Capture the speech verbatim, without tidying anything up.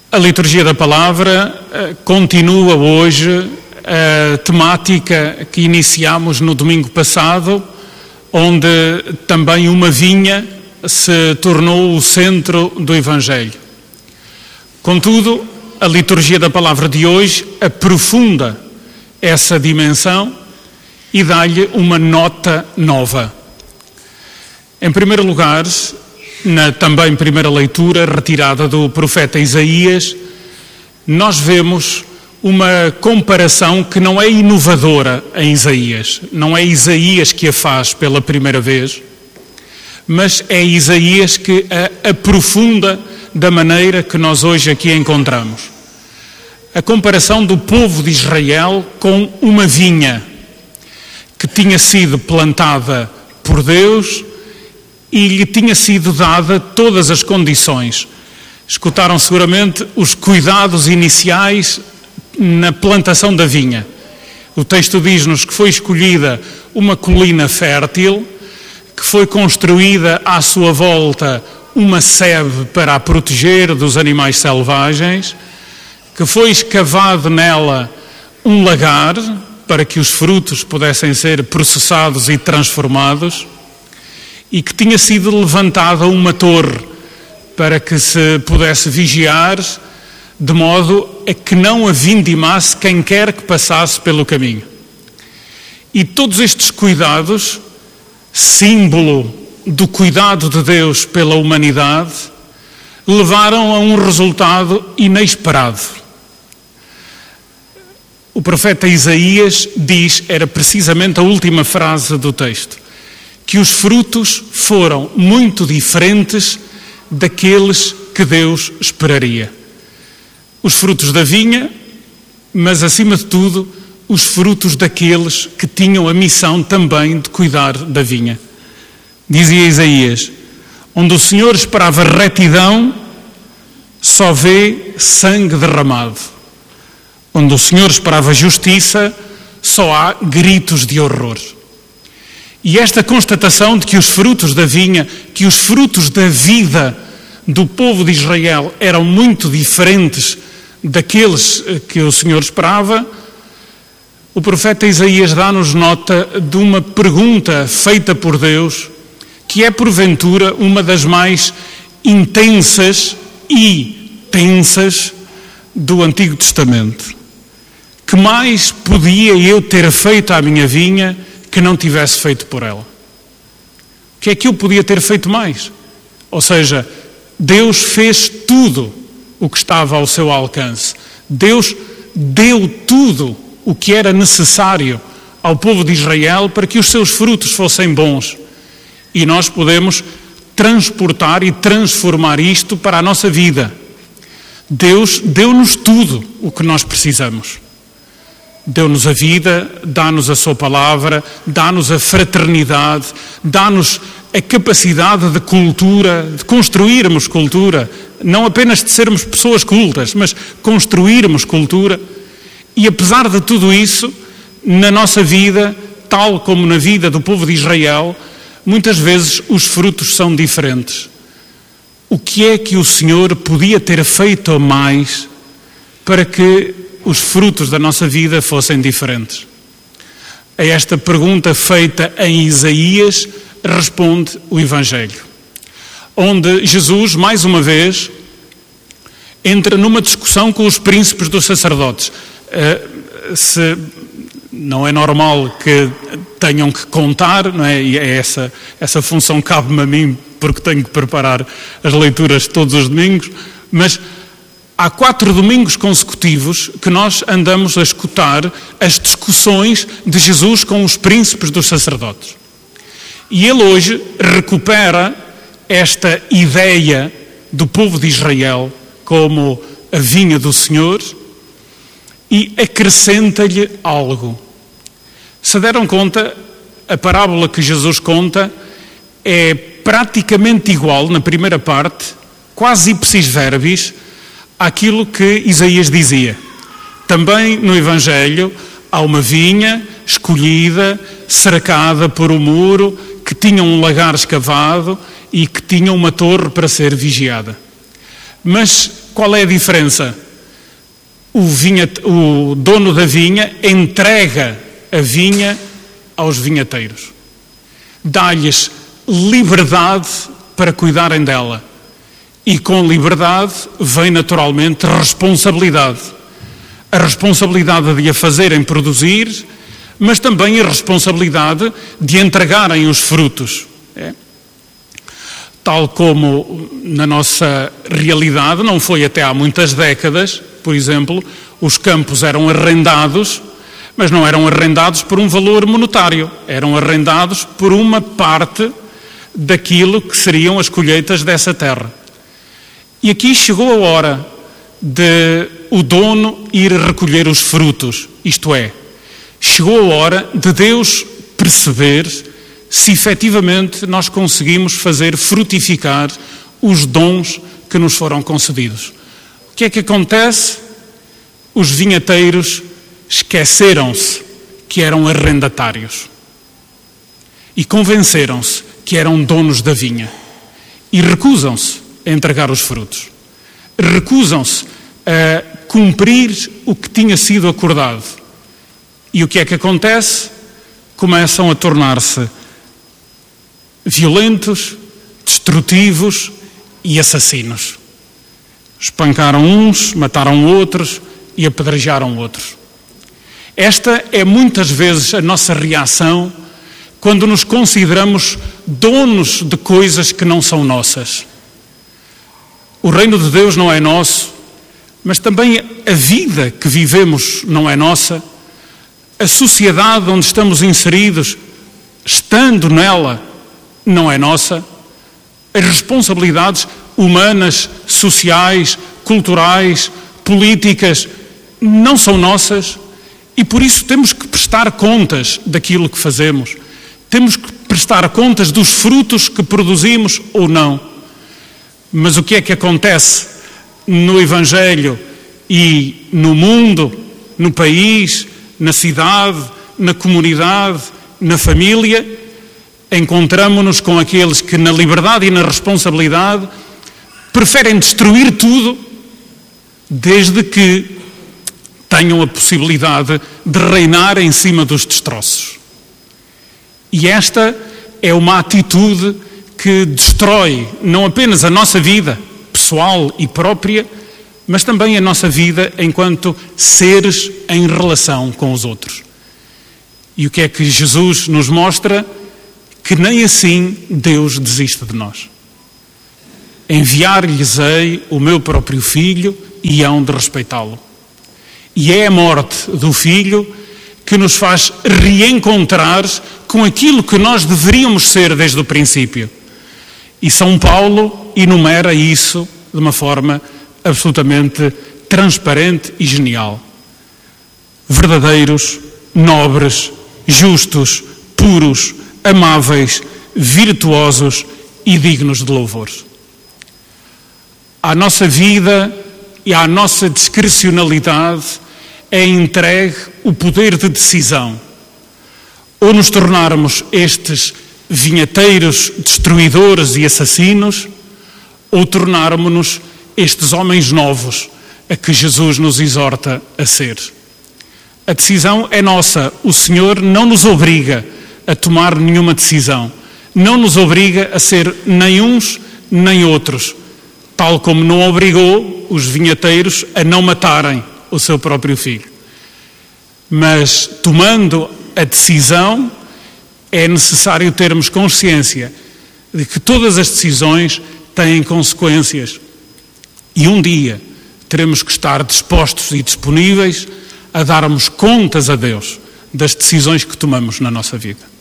A liturgia da palavra uh, continua hoje a temática que iniciámos no domingo passado, onde também uma vinha se tornou o centro do Evangelho. Contudo, a liturgia da palavra de hoje aprofunda essa dimensão e dá-lhe uma nota nova. Em primeiro lugar, na também primeira leitura retirada do profeta Isaías, nós vemos uma comparação que não é inovadora em Isaías. Não é Isaías que a faz pela primeira vez, mas é Isaías que a aprofunda da maneira que nós hoje aqui encontramos. A comparação do povo de Israel com uma vinha que tinha sido plantada por Deus e lhe tinha sido dada todas as condições. Escutaram seguramente os cuidados iniciais na plantação da vinha. O texto diz-nos que foi escolhida uma colina fértil, que foi construída à sua volta uma sebe para a proteger dos animais selvagens, que foi escavado nela um lagar para que os frutos pudessem ser processados e transformados, e que tinha sido levantada uma torre para que se pudesse vigiar, de modo a que não a vindimasse quem quer que passasse pelo caminho. E todos estes cuidados, símbolo do cuidado de Deus pela humanidade, levaram a um resultado inesperado. O profeta Isaías diz, era precisamente a última frase do texto, que os frutos foram muito diferentes daqueles que Deus esperaria. Os frutos da vinha, mas acima de tudo, os frutos daqueles que tinham a missão também de cuidar da vinha. Dizia Isaías, onde o Senhor esperava retidão, só vê sangue derramado. Onde o Senhor esperava justiça, só há gritos de horror. E esta constatação de que os frutos da vinha, que os frutos da vida do povo de Israel eram muito diferentes daqueles que o Senhor esperava, o profeta Isaías dá-nos nota de uma pergunta feita por Deus, que é porventura uma das mais intensas e tensas do Antigo Testamento. Que mais podia eu ter feito à minha vinha que não tivesse feito por ela? O que é que eu podia ter feito mais? Ou seja, Deus fez tudo o que estava ao seu alcance. Deus deu tudo o que era necessário ao povo de Israel para que os seus frutos fossem bons. E nós podemos transportar e transformar isto para a nossa vida. Deus deu-nos tudo o que nós precisamos. Deu-nos a vida, dá-nos a sua palavra, dá-nos a fraternidade, dá-nos a capacidade de cultura, de construirmos cultura, não apenas de sermos pessoas cultas, mas construirmos cultura. E apesar de tudo isso, na nossa vida, tal como na vida do povo de Israel, muitas vezes os frutos são diferentes. O que é que o Senhor podia ter feito mais para que os frutos da nossa vida fossem diferentes? A esta pergunta feita em Isaías responde o Evangelho, onde Jesus, mais uma vez, entra numa discussão com os príncipes dos sacerdotes. Uh, se não é normal que tenham que contar, não é? E essa, essa função cabe-me a mim, porque tenho que preparar as leituras todos os domingos, mas há quatro domingos consecutivos que nós andamos a escutar as discussões de Jesus com os príncipes dos sacerdotes. E ele hoje recupera esta ideia do povo de Israel como a vinha do Senhor e acrescenta-lhe algo. Se deram conta, a parábola que Jesus conta é praticamente igual, na primeira parte, quase ipsis verbis, àquilo que Isaías dizia. Também no Evangelho há uma vinha escolhida, cercada por um muro, que tinha um lagar escavado e que tinha uma torre para ser vigiada. Mas qual é a diferença? O, vinha, o dono da vinha entrega a vinha aos vinhateiros. Dá-lhes liberdade para cuidarem dela. E com liberdade vem naturalmente responsabilidade. A responsabilidade de a fazerem produzir, mas também a responsabilidade de entregarem os frutos. É? Tal como na nossa realidade, não foi até há muitas décadas, por exemplo, os campos eram arrendados, mas não eram arrendados por um valor monetário, eram arrendados por uma parte daquilo que seriam as colheitas dessa terra. E aqui chegou a hora de o dono ir recolher os frutos, isto é, chegou a hora de Deus perceber se efetivamente nós conseguimos fazer frutificar os dons que nos foram concedidos. O que é que acontece? Os vinhateiros esqueceram-se que eram arrendatários e convenceram-se que eram donos da vinha e recusam-se a entregar os frutos. Recusam-se a cumprir o que tinha sido acordado. E o que é que acontece? Começam a tornar-se violentos, destrutivos e assassinos. Espancaram uns, mataram outros e apedrejaram outros. Esta é muitas vezes a nossa reação quando nos consideramos donos de coisas que não são nossas. O reino de Deus não é nosso, mas também a vida que vivemos não é nossa. A sociedade onde estamos inseridos, estando nela, não é nossa. As responsabilidades humanas, sociais, culturais, políticas, não são nossas. E por isso temos que prestar contas daquilo que fazemos. Temos que prestar contas dos frutos que produzimos ou não. Mas o que é que acontece no Evangelho e no mundo, no país, na cidade, na comunidade, na família? Encontramo-nos com aqueles que na liberdade e na responsabilidade preferem destruir tudo desde que tenham a possibilidade de reinar em cima dos destroços. E esta é uma atitude que destrói não apenas a nossa vida pessoal e própria, mas também a nossa vida enquanto seres em relação com os outros. E o que é que Jesus nos mostra? Que nem assim Deus desiste de nós. Enviar-lhes-ei o meu próprio Filho e hão de respeitá-lo. E é a morte do Filho que nos faz reencontrar com aquilo que nós deveríamos ser desde o princípio. E São Paulo enumera isso de uma forma absolutamente transparente e genial. Verdadeiros, nobres, justos, puros, amáveis, virtuosos e dignos de louvor. À nossa vida e à nossa discrecionalidade é entregue o poder de decisão. Ou nos tornarmos estes vinhateiros destruidores e assassinos, ou tornarmos-nos estes homens novos a que Jesus nos exorta a ser. A decisão é nossa. O Senhor não nos obriga a tomar nenhuma decisão. Não nos obriga a ser nem uns nem outros, tal como não obrigou os vinhateiros a não matarem o seu próprio filho. Mas, tomando a decisão, é necessário termos consciência de que todas as decisões têm consequências. E um dia teremos que estar dispostos e disponíveis a darmos contas a Deus das decisões que tomamos na nossa vida.